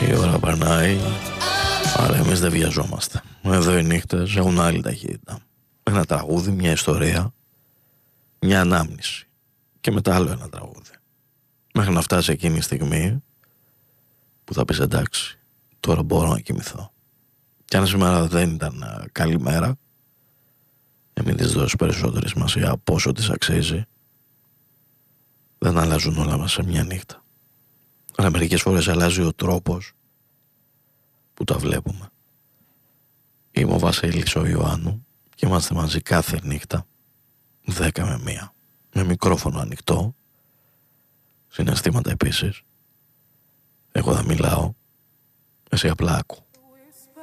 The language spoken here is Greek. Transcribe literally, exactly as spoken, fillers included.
Η ώρα περνάει, αλλά εμείς δεν βιαζόμαστε. Εδώ οι νύχτες έχουν άλλη ταχύτητα. Ένα τραγούδι, μια ιστορία, μια ανάμνηση και μετά άλλο ένα τραγούδι. Μέχρι να φτάσει εκείνη η στιγμή που θα πεις εντάξει, τώρα μπορώ να κοιμηθώ. Κι αν σήμερα δεν ήταν καλή μέρα, να μην της δώσεις περισσότερη σημασία από όσο της αξίζει, δεν αλλάζουν όλα μας σε μια νύχτα. Αλλά μερικές φορές αλλάζει ο τρόπος που τα βλέπουμε. Είμαι ο Βασίλης ο Ιωάννου και είμαστε μαζί κάθε νύχτα δέκα με μία, με μικρόφωνο ανοιχτό, συναισθήματα επίσης. Εγώ θα μιλάω, εσύ απλά άκου.